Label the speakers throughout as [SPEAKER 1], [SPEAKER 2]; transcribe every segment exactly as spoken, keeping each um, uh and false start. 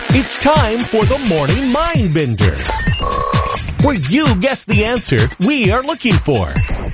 [SPEAKER 1] It's time for the Morning Mind Bender, where you guess the answer we are looking for.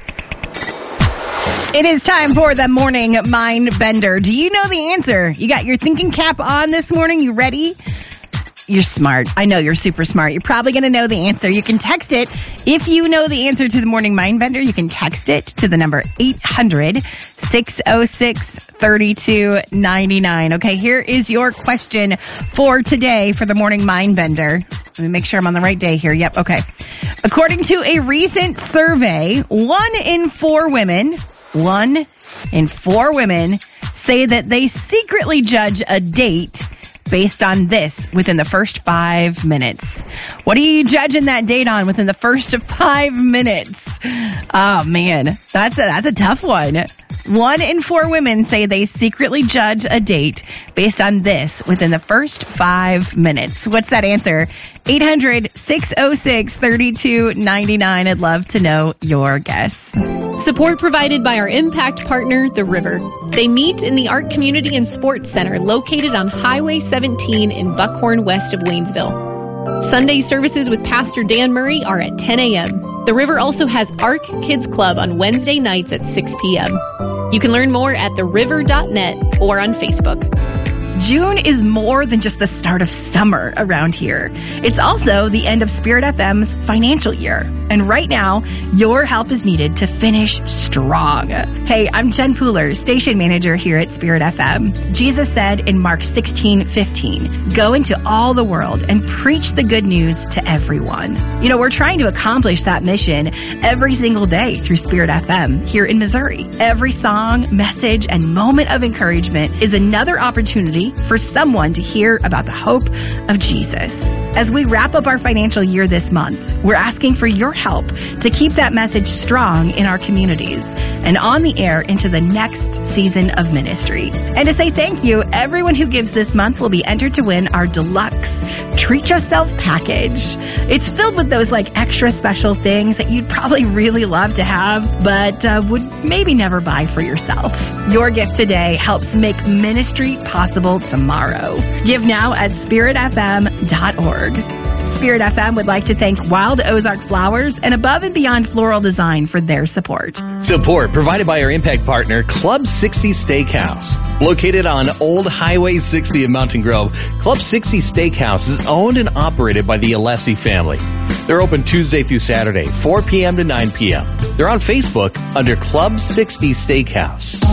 [SPEAKER 2] It is time for the Morning Mind Bender. Do you know the answer? You got your thinking cap on this morning? You ready? You're smart. I know you're super smart. You're probably going to know the answer. You can text it. If you know the answer to the Morning Mind Bender, you can text it to the number eight hundred, six oh six, three two nine nine. Okay, here is your question for today for the Morning Mind Bender. Let me make sure I'm on the right day here. Yep, okay. According to a recent survey, one in four women, one in four women say that they secretly judge a date based on this within the first five minutes. What are you judging that date on within the first five minutes? Oh, man, that's a, that's a tough one. One in four women say they secretly judge a date based on this within the first five minutes. What's that answer? eight hundred, six oh six, three two nine nine. I'd love to know your guess.
[SPEAKER 3] Support provided by our impact partner, The River. They meet in the Art Community and Sports Center located on Highway seventeen in Buckhorn, west of Waynesville. Sunday services with Pastor Dan Murray are at ten a.m. The River also has Ark Kids Club on Wednesday nights at six p.m. You can learn more at the river dot net or on Facebook.
[SPEAKER 2] June is more than just the start of summer around here. It's also the end of Spirit F M's financial year. And right now, your help is needed to finish strong. Hey, I'm Jen Pooler, station manager here at Spirit F M. Jesus said in Mark sixteen fifteen, go into all the world and preach the good news to everyone. You know, we're trying to accomplish that mission every single day through Spirit F M here in Missouri. Every song, message, and moment of encouragement is another opportunity for someone to hear about the hope of Jesus. As we wrap up our financial year this month, we're asking for your help to keep that message strong in our communities and on the air into the next season of ministry. And to say thank you, everyone who gives this month will be entered to win our deluxe Treat Yourself package. It's filled with those like extra special things that you'd probably really love to have, but uh, would maybe never buy for yourself. Your gift today helps make ministry possible tomorrow. Give now at spirit f m dot org. Spirit F M would like to thank Wild Ozark Flowers and Above and Beyond Floral Design for their support.
[SPEAKER 4] Support provided by our impact partner, Club sixty Steakhouse. Located on Old Highway sixty in Mountain Grove, Club sixty Steakhouse is owned and operated by the Alessi family. They're open Tuesday through Saturday, four p.m. to nine p.m. They're on Facebook under Club sixty Steakhouse.